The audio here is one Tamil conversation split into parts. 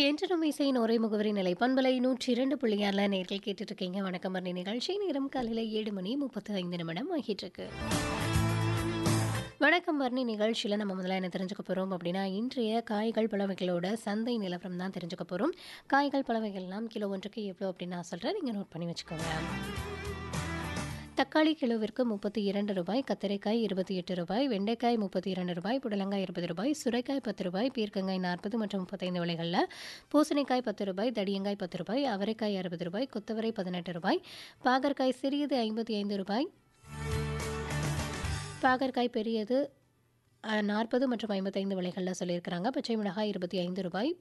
என்றும் இசையின் ஒரே முகவரி நிலை பண்பலை 102.6 நேர்கள் கேட்டுட்டு இருக்கீங்க. வணக்கம் மரணி நிகழ்ச்சி நேரம் காலையில் 7:35 ஆகிட்டு இருக்கு. வணக்கம் மரணி நிகழ்ச்சியில் நம்ம முதல்ல என்ன தெரிஞ்சுக்க போகிறோம் அப்படின்னா, இன்றைய காய்கள் பழவகைகளோட சந்தை நிலவரம் தான் தெரிஞ்சுக்க போகிறோம். காய்கள் பழவகைகள்லாம் கிலோ ஒன்றுக்கு எவ்வளோ அப்படின்னு நான் சொல்கிறேன், நீங்கள் நோட் பண்ணி வச்சுக்கோங்க. தக்காளி கிலோவிற்கு ₹32, கத்தரிக்காய் ₹28, வெண்டைக்காய் ₹32, புடலங்காய் ₹20, சுரைக்காய் ₹10, பீர்க்கங்காய் 40 மற்றும் 35 விலைகளில், பூசணிக்காய் ₹10, தடியங்காய் ₹10, அவரைக்காய் ₹60, கொத்தவரை ₹18, பாகற்காய் சிறியது ₹55, பாகற்காய் பெரியது 40 மற்றும் 55 விலைகளில் சொல்லியிருக்கிறாங்க. பச்சை மிளகாய் ₹25,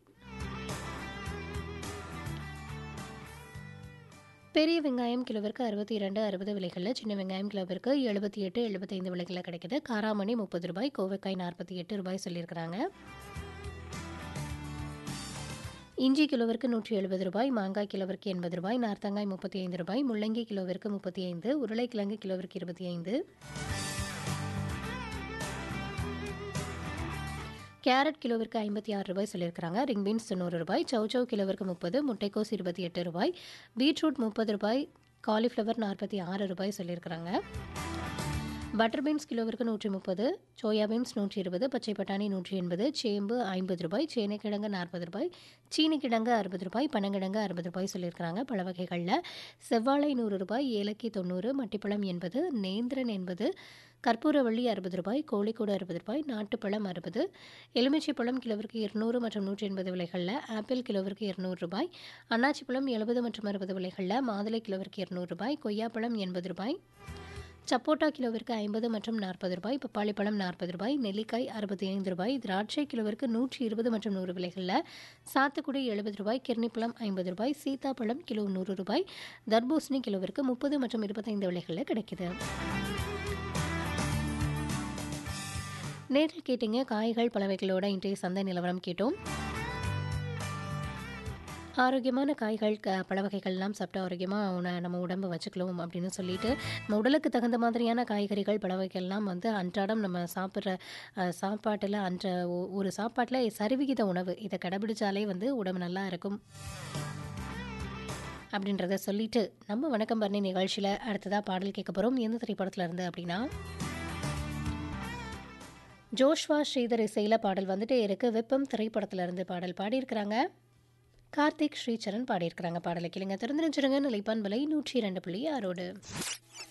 பெரிய வெங்காயம் கிலோவிற்கு 62, 60 விலைகளில், சின்ன வெங்காயம் கிலோவிற்கு 78, 75 விலைகளில் கிடைக்குது. காராமணி ₹30, கோவைக்காய் ₹48 சொல்லியிருக்கிறாங்க. இஞ்சி கிலோவிற்கு ₹170, மாங்காய் கிலோவிற்கு ₹80, நார்த்தங்காய் ₹35, முள்ளங்கி கிலோவிற்கு ₹35, உருளைக்கிழங்கு கிலோவிற்கு ₹25, கேரட் கிலோவிற்கு ₹56 சொல்லியிருக்கிறாங்க. ரிங் பீன்ஸ் ₹90, சௌச்சௌ கிலோவிற்கு ₹30, முட்டைக்கோஸ் ₹28, பீட்ரூட் ₹30, காலிஃப்ளவர் ₹46 சொல்லியிருக்கிறாங்க. பட்டர் பீன்ஸ் கிலோவிற்கு ₹130, சோயா பீன்ஸ் ₹120, பச்சை பட்டாணி ₹180, சேம்பு ₹50, சேனைக்கிழங்கு ₹40, சீனிக்கிழங்கு ₹60, பனங்கிழங்கு ₹60 சொல்லியிருக்கிறாங்க. பழ வகைகளில் செவ்வாழை ₹100, ஏலக்கி $90, மட்டிப்பழம் $80, நேந்திரன் $80, கற்பூரவள்ளி ₹60, கோழிக்கூடு ₹60, நாட்டுப்பழம் ₹60, எலுமிச்சை பழம் கிலோவிற்கு 200 மற்றும் 180 விலைகளில், ஆப்பிள் கிலோவிற்கு ₹200, அன்னாச்சி பழம் 70 மற்றும் 60 விலைகளில், மாதுளை கிலோவிற்கு ₹200, கொய்யாப்பழம் ₹80, சப்போட்டா கிலோவிற்கு 50 மற்றும் 40, பப்பாளி பழம் ₹40, நெல்லிக்காய் ₹65, திராட்சை கிலோவிற்கு 120 மற்றும் 100 விலைகளில், சாத்துக்குடி ₹70, கிர்னிப்பழம் ₹50, சீத்தாப்பழம் கிலோ ₹100, தர்பூசணி கிலோவிற்கு 30 மற்றும் 25 விலைகளில் கிடைக்குது. நேரில் கேட்டீங்க காய்கள் பழவகைகளோட இன்றைய சந்தை நிலவரம் கேட்டோம். ஆரோக்கியமான காய்கள் பழவகைகள்லாம் சாப்பிட்டு ஆரோக்கியமாக நம்ம உடம்பை வச்சுக்கலாம் அப்படின்னு சொல்லிட்டு, நம்ம உடலுக்கு தகுந்த மாதிரியான காய்கறிகள் பழவகைகள்லாம் வந்து அன்றாடம் நம்ம சாப்பிட்ற சாப்பாட்டில் ஒரு சாப்பாட்டில் சரிவிகித உணவு இதை கடைபிடிச்சாலே வந்து உடம்பு நல்லா இருக்கும் அப்படின்றத சொல்லிட்டு, நம்ம வணக்கம் பண்ணி நிகழ்ச்சியில் அடுத்ததாக பாடல் கேட்க போகிறோம். எந்த திரைப்படத்தில் இருந்து அப்படின்னா, ஜோஷ்வா ஸ்ரீதர் இசையில் பாடல் வந்துட்டே இருக்கு. வெப்பம் திரைப்படத்தில் இருந்து பாடல் பாடியிருக்கிறாங்க. கார்த்திக் ஸ்ரீசரண் பாடியிருக்கிறாங்க. பாடலை கேளுங்க. திறந்துருச்சுருங்க நிலைப்பான்பலை 102.6.